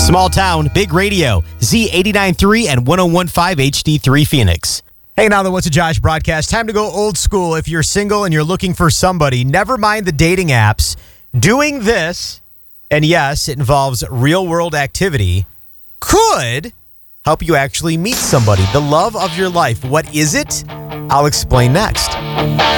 Small town, big radio. Z89.3 and 101.5 HD3 Phoenix. Hey, now the What's a Josh broadcast. Time to go old school. If you're single and you're looking for somebody, never mind the dating apps. Doing this, and yes, it involves real-world activity, could help you actually meet somebody, the love of your life. What is it? I'll explain next.